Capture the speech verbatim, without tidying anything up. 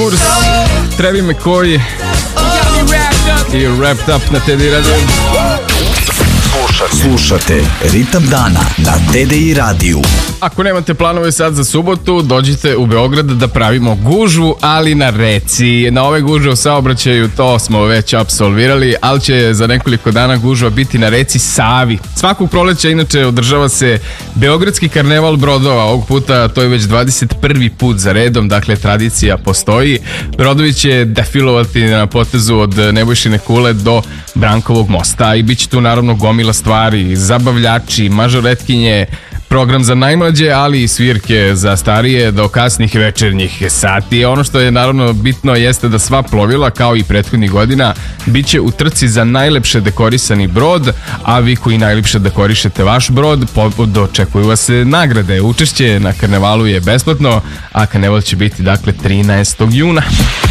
Tours, Trevi McCoy i Wrapped Up na T D I radiju. Slušate Ritam dana na T D I radiju. Ako nemate planove sad za subotu, dođite u Beograd da pravimo gužvu, ali na reci. Na ove gužve u saobraćaju to smo već apsolvirali, ali će za nekoliko dana gužva biti na reci Savi. Svakog proleća inače održava se Beogradski karneval brodova. Ovog puta to je već dvadeset prvi put za redom, dakle tradicija postoji. Brodovi će defilovati na potezu od Nebojšine kule do Brankovog mosta i bit će tu naravno gomila stvari, zabavljači, mažoretkinje, program za najmlađe, ali i svirke za starije do kasnih večernjih sati. Ono što je naravno bitno jeste da sva plovila, kao i prethodnih godina, bit će u trci za najlepše dekorisani brod, a vi koji najlepše dekorišete vaš brod, dočekuju vas nagrade. Učešće na karnevalu je besplatno, a karneval će biti dakle trinaestog juna.